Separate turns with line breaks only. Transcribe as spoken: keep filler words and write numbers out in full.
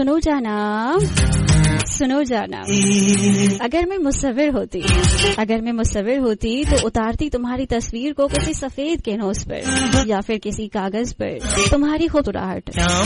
सुनो जाना, सुनो जाना, अगर मैं मुसव्विर होती अगर मैं मुसव्विर होती तो उतारती तुम्हारी तस्वीर को किसी सफेद कैनवस पर या फिर किसी कागज पर, तुम्हारी खूबसूरत